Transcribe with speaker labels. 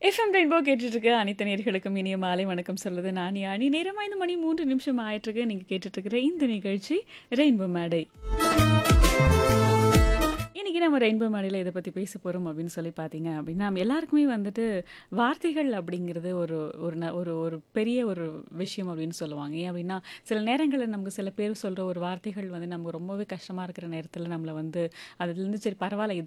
Speaker 1: FM rainbow கேட்டுட்டு இருக்க அனைத்து நேயர்களுக்கும் இனிய மாலை வணக்கம் சொல்லுது நான் யானி. நேரம் 5 மணி 3 நிமிஷம் ஆயிட்டிருக்கு. நீங்க கேட்டுட்டு இருக்கிற இந்த நிகழ்ச்சி ரெயின்போ மேடை. இன்னைக்கு நம்ம ரெயின்போ மேடையில இத பத்தி பேச போறோம் அப்படின்னு சொல்லி பார்த்தீங்க அப்படின்னா, நம்ம எல்லாருக்குமே வந்துட்டு வார்த்தைகள் அப்படிங்கிறது ஒரு ஒரு ந ஒரு ஒரு பெரிய ஒரு விஷயம் அப்படின்னு சொல்லுவாங்க. ஏன் அப்படின்னா, சில நேரங்கள்ல நமக்கு சில பேர் சொல்ற ஒரு வார்த்தைகள் வந்து நமக்கு ரொம்பவே கஷ்டமா இருக்கிற நேரத்தில நம்மள வந்து அதுலேருந்து சரி பரவாயில்ல